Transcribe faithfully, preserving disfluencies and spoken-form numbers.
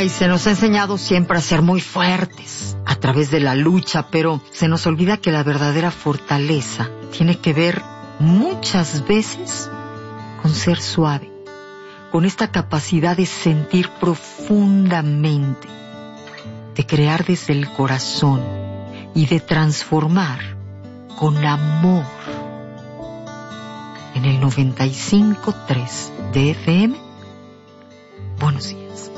Ay, se nos ha enseñado siempre a ser muy fuertes a través de la lucha, pero se nos olvida que la verdadera fortaleza tiene que ver muchas veces con ser suave, con esta capacidad de sentir profundamente, de crear desde el corazón y de transformar con amor. En el noventa y cinco punto tres de F M, buenos días.